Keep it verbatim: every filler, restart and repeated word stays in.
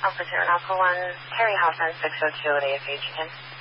Alpha Zero and Alpha One, Harry Hoffman, six oh two oh eight, H again.